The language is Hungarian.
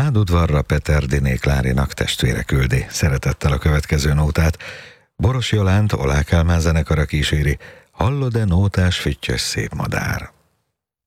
Vádudvarra Peterdiné Klárinak testvére küldi szeretettel a következő nótát. Boros Jolánt Olák Kálmán zenekara kíséri, hallod-e nótás füttyös szép madár.